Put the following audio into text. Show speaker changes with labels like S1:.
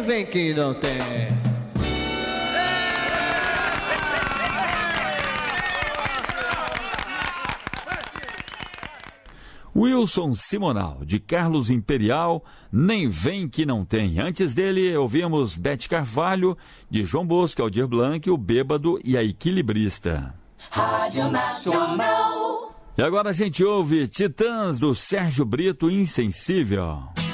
S1: vem que não tem.
S2: Wilson Simonal, de Carlos Imperial, Nem Vem Que Não Tem. Antes dele, ouvimos Bete Carvalho, de João Bosco, Aldir Blanc, O Bêbado e a Equilibrista.
S3: Rádio Nacional.
S2: E agora a gente ouve Titãs, do Sérgio Brito, Insensível.